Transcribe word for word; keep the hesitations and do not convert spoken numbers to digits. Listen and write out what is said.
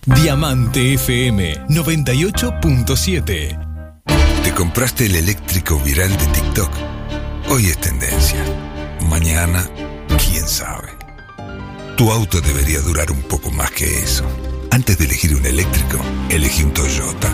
Diamante F M noventa y ocho punto siete. ¿Te compraste el eléctrico viral de TikTok? Hoy es tendencia. Mañana, quién sabe. Tu auto debería durar un poco más que eso. Antes de elegir un eléctrico, elegí un Toyota.